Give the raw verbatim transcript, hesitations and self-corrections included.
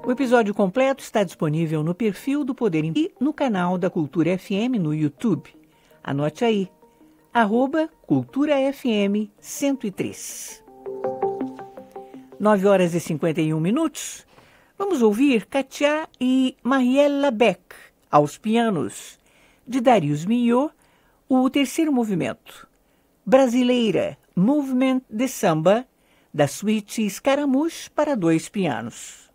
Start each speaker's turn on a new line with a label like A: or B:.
A: O episódio completo está disponível no perfil do Poder e no canal da Cultura F M no YouTube. Anote aí, arroba Cultura F M cento e três. nove horas e cinquenta e um minutos. Vamos ouvir Katia e Mariella Beck, aos pianos, de Darius Milhaud, o terceiro movimento. Brasileira, Movement de Samba, da suíte Scaramouche para dois pianos.